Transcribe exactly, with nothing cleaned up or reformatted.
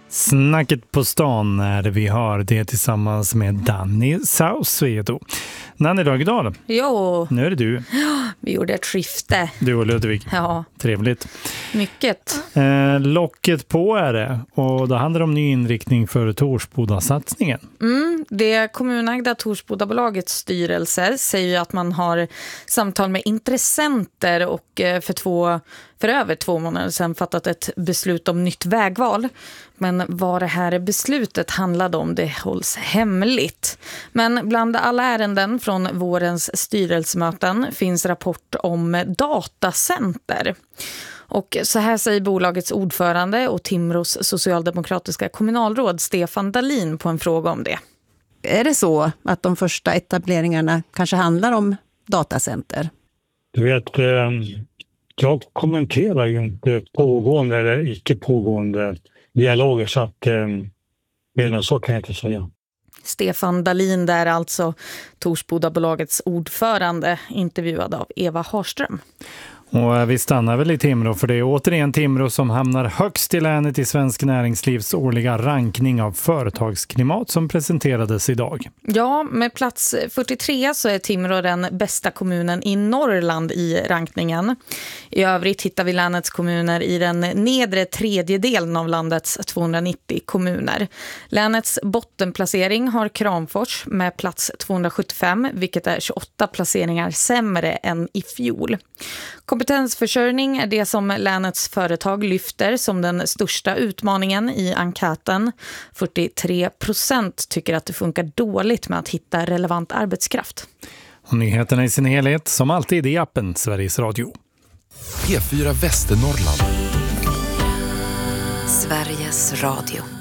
Snacket på stan är det vi har det tillsammans med Danny Saucedo. Nanny, dag idag. Jo. Nu är det du. Ja, vi gjorde ett skifte. Du och Ludvig. Ja. Trevligt. Mycket. Eh, locket på är det. Och då handlar det om ny inriktning för Torsboda-satsningen. Mm, det kommunägda Torsbodabolagets styrelse säger att man har samtal med intressenter och för, två, för över två månader sedan fattat ett beslut om nytt vägval. Men vad det här beslutet handlade om, det hålls hemligt. Men bland alla ärenden från vårens styrelsemöten finns rapport om datacenter. Och så här säger bolagets ordförande och Timrås socialdemokratiska kommunalråd Stefan Dahlin på en fråga om det. Är det så att de första etableringarna kanske handlar om datacenter? Du vet, jag kommenterar ju inte pågående eller icke pågående dialoger, så att medan så kan jag inte säga. Stefan Dahlin där, alltså Torsbodabolagets ordförande, intervjuad av Eva Harström. Och vi stannar väl i Timrå, för det är återigen Timrå som hamnar högst i länet i Svensk Näringslivs årliga rankning av företagsklimat som presenterades idag. Ja, med plats fyrtiotre så är Timrå den bästa kommunen i Norrland i rankningen. I övrigt hittar vi länets kommuner i den nedre tredjedelen av landets tvåhundranittio kommuner. Länets bottenplacering har Kramfors med plats tvåhundrasjuttiofem, vilket är tjugoåtta placeringar sämre än i fjol. Kompetensförsörjning är det som länets företag lyfter som den största utmaningen i enkäten. fyrtiotre procent tycker att det funkar dåligt med att hitta relevant arbetskraft. Och nyheterna i sin helhet som alltid i appen Sveriges Radio. P fyra Västernorrland. Sveriges Radio.